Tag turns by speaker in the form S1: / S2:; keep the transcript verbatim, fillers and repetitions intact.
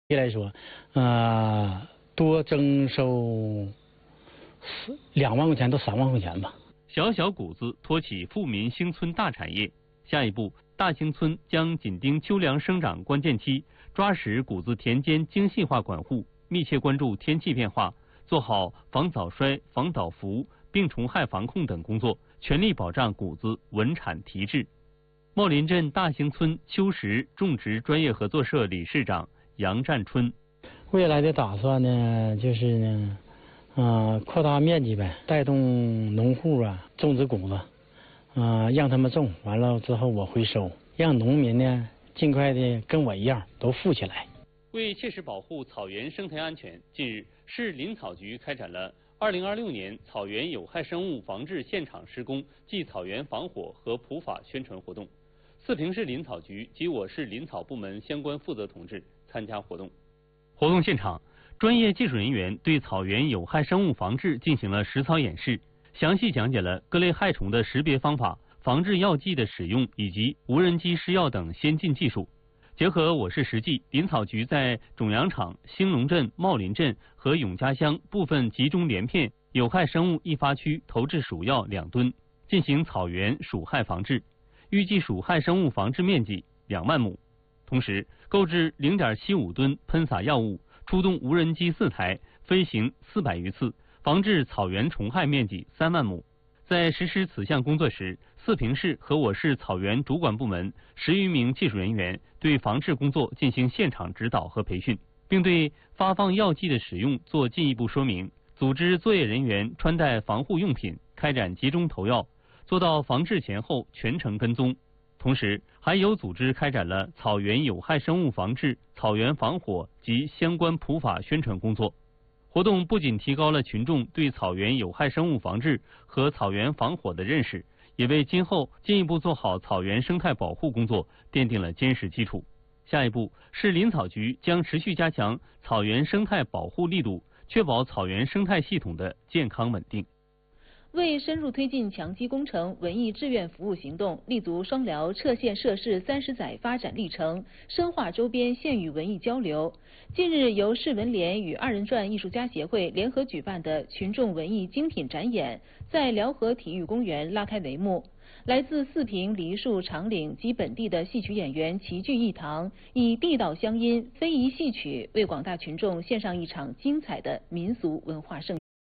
S1: 来说，呃，多征收四两万块钱到三万块钱吧。
S2: 小小谷子托起富民兴村大产业。下一步，大兴村将紧盯秋粮生长关键期，抓实谷子田间精细化管护，密切关注天气变化，做好防早衰、防倒伏、病虫害防控等工作，全力保障谷子稳产提质。茂林镇大兴村秋实种植专业合作社理事长杨占春：
S1: 未来的打算呢，就是呢，呃，扩大面积呗，带动农户啊种植谷子，啊、呃，让他们种完了之后我回收，让农民呢尽快的跟我一样都富起来。
S2: 为切实保护草原生态安全，近日市林草局开展了二零二六年草原有害生物防治现场施工暨草原防火和普法宣传活动。四平市林草局及我市林草部门相关负责同志参加活动。活动现场，专业技术人员对草原有害生物防治进行了实操演示，详细讲解了各类害虫的识别方法、防治药剂的使用以及无人机施药等先进技术。结合我市实际，林草局在种养场、兴隆镇、茂林镇和永嘉乡部分集中连片有害生物易发区投掷鼠药两吨，进行草原鼠害防治，预计鼠害生物防治面积两万亩。同时，购置零点七五吨喷洒药物，出动无人机四台，飞行四百余次，防治草原虫害面积三万亩。在实施此项工作时，四平市和我市草原主管部门十余名技术人员对防治工作进行现场指导和培训，并对发放药剂的使用做进一步说明，组织作业人员穿戴防护用品，开展集中投药，做到防治前后全程跟踪。同时，还有组织开展了草原有害生物防治、草原防火及相关普法宣传工作。活动不仅提高了群众对草原有害生物防治和草原防火的认识，也为今后进一步做好草原生态保护工作奠定了坚实基础。下一步，市林草局将持续加强草原生态保护力度，确保草原生态系统的健康稳定。
S3: 为深入推进强基工程文艺志愿服务行动，立足双辽撤县涉市三十载发展历程，深化周边县域文艺交流。近日，由市文联与二人转艺术家协会联合举办的群众文艺精品展演，在辽河体育公园拉开帷幕。来自四平、梨树、长岭及本地的戏曲演员齐聚一堂，以地道乡音、非遗戏曲为广大群众献上一场精彩的民俗文化盛